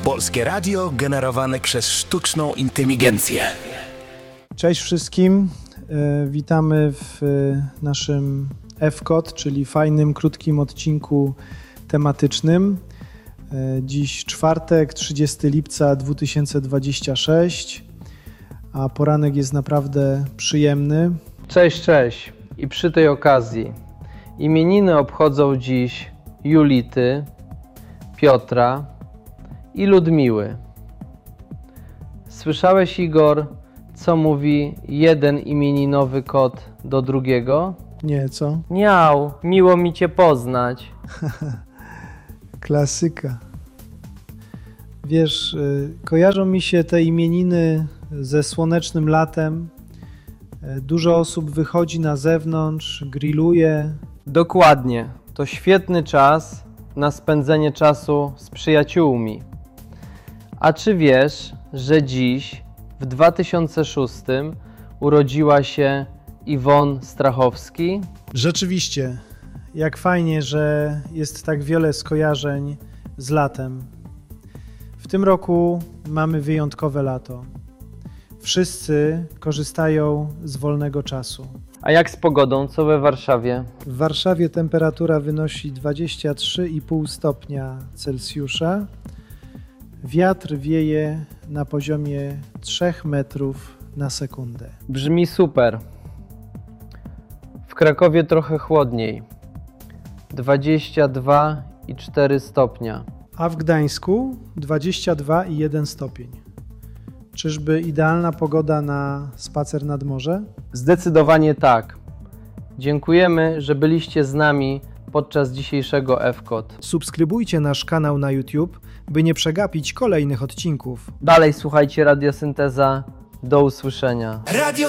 Polskie radio generowane przez sztuczną inteligencję. Cześć wszystkim. Witamy w naszym F-Code, czyli fajnym, krótkim odcinku tematycznym. Dziś czwartek, 30 lipca 2026, a poranek jest naprawdę przyjemny. Cześć. I przy tej okazji imieniny obchodzą dziś Julity, Piotra i Ludmiły. Słyszałeś, Igor, co mówi jeden imieninowy kot do drugiego? Nie, co? Miał, miło mi cię poznać. Klasyka. Wiesz, kojarzą mi się te imieniny ze słonecznym latem. Dużo osób wychodzi na zewnątrz, grilluje. Dokładnie, to świetny czas na spędzenie czasu z przyjaciółmi. A czy wiesz, że dziś, w 2006, urodziła się Iwon Strachowski? Rzeczywiście, jak fajnie, że jest tak wiele skojarzeń z latem. W tym roku mamy wyjątkowe lato. Wszyscy korzystają z wolnego czasu. A jak z pogodą, co we Warszawie? W Warszawie temperatura wynosi 23,5 stopnia Celsjusza. Wiatr wieje na poziomie 3 metrów na sekundę. Brzmi super. W Krakowie trochę chłodniej. 22,4 stopnia. A w Gdańsku 22,1 stopień. Czyżby idealna pogoda na spacer nad morze? Zdecydowanie tak. Dziękujemy, że byliście z nami podczas dzisiejszego F-Code. Subskrybujcie nasz kanał na YouTube, by nie przegapić kolejnych odcinków. Dalej słuchajcie Radiosynteza. Do usłyszenia.